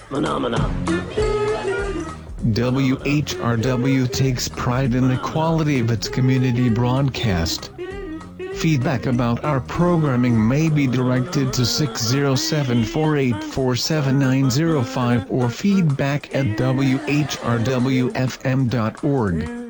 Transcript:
Phenomena. WHRW takes pride in the quality of its community broadcast. Feedback about our programming may be directed to 607-484-7905 or feedback@whrwfm.org.